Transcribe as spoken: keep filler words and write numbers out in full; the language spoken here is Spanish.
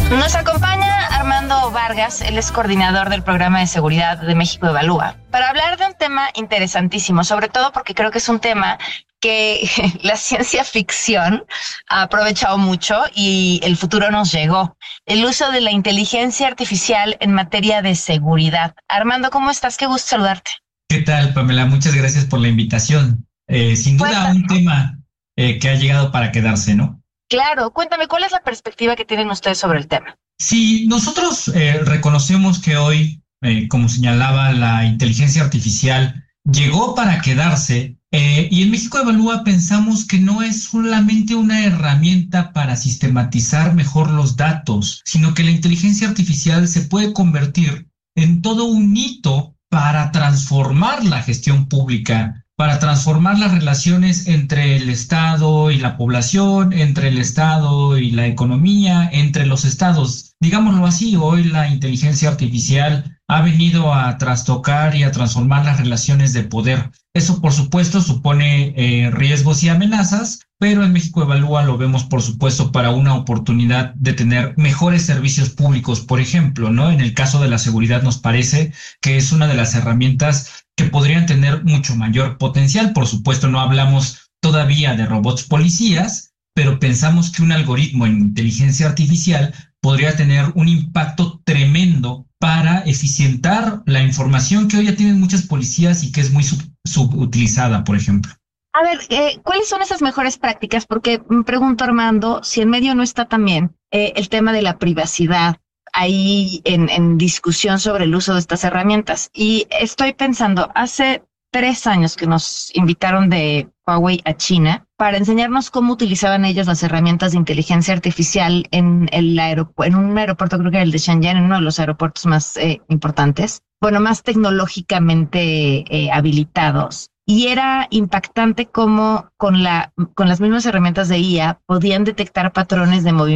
Nos acompaña Armando Vargas, él es coordinador del programa de seguridad de México Evalúa, para hablar de un tema interesantísimo, sobre todo porque creo que es un tema que la ciencia ficción ha aprovechado mucho y el futuro nos llegó. El uso de la inteligencia artificial en materia de seguridad. Armando, ¿cómo estás? Qué gusto saludarte. ¿Qué tal, Pamela? Muchas gracias por la invitación. Eh, sin duda, Cuéntame. un tema eh, que ha llegado para quedarse, ¿no? Claro, cuéntame, ¿cuál es la perspectiva que tienen ustedes sobre el tema? Si nosotros eh, reconocemos que hoy, eh, como señalaba, la inteligencia artificial llegó para quedarse, eh, y en México Evalúa pensamos que no es solamente una herramienta para sistematizar mejor los datos, sino que la inteligencia artificial se puede convertir en todo un hito para transformar la gestión pública, para transformar las relaciones entre el Estado y la población, entre el Estado y la economía, entre los estados. Digámoslo así, hoy la inteligencia artificial ha venido a trastocar y a transformar las relaciones de poder. Eso, por supuesto, supone eh, riesgos y amenazas, pero en México Evalúa lo vemos, por supuesto, para una oportunidad de tener mejores servicios públicos, por ejemplo, ¿no? En el caso de la seguridad nos parece que es una de las herramientas que podrían tener mucho mayor potencial. Por supuesto, no hablamos todavía de robots policías, pero pensamos que un algoritmo en inteligencia artificial podría tener un impacto tremendo para eficientar la información que hoy ya tienen muchas policías y que es muy sub subutilizada, por ejemplo. A ver, eh, ¿cuáles son esas mejores prácticas? Porque me pregunto, Armando, si en medio no está también eh, el tema de la privacidad ahí en, en discusión sobre el uso de estas herramientas. Y estoy pensando, hace tres años que nos invitaron de Huawei a China para enseñarnos cómo utilizaban ellos las herramientas de inteligencia artificial en el aeropuerto, en un aeropuerto, creo que era el de Shenzhen, en uno de los aeropuertos más eh, importantes, bueno, más tecnológicamente eh, habilitados. Y era impactante cómo con la con las mismas herramientas de I A podían detectar patrones de movimiento